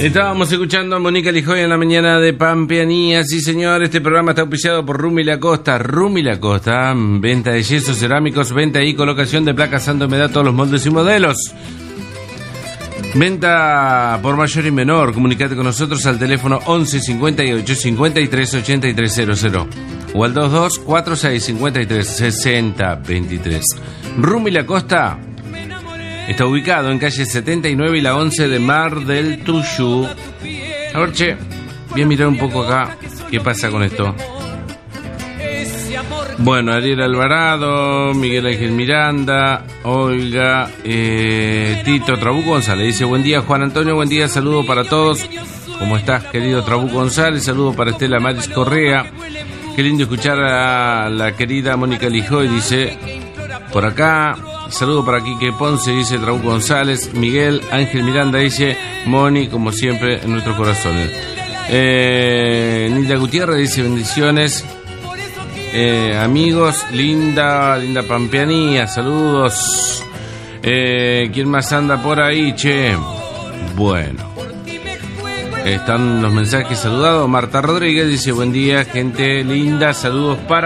Estábamos escuchando a Mónica Lijoy en la mañana de Pampeanía. Sí, señor, este programa está auspiciado por Rumi Lacosta. Rumi Lacosta, venta de yesos cerámicos, venta y colocación de placas Santo Humedad, todos los moldes y modelos. Venta por mayor y menor. Comunicate con nosotros al teléfono 11 58 53 83 00 o al 22 46 53 60 23. Rumi Lacosta está ubicado en calle 79 y la 11 de Mar del Tuyú. A ver, che, voy a mirar un poco acá qué pasa con esto. Bueno, Ariel Alvarado, Miguel Ángel Miranda, Olga, Tito Trabuco González dice: buen día, Juan Antonio, buen día, saludo para todos. ¿Cómo estás, querido Trabuco González? Saludo para Estela Maris Correa. Qué lindo escuchar a la querida Mónica Lijoy, dice por acá. Saludo para Quique Ponce, dice Trabuco González. Miguel Ángel Miranda dice: Moni, como siempre, en nuestros corazones. Nilda Gutiérrez dice: bendiciones. Amigos, linda Pampeanía, saludos. ¿Quién más anda por ahí, che? Bueno, están los mensajes saludados. Marta Rodríguez dice: buen día, gente linda, saludos para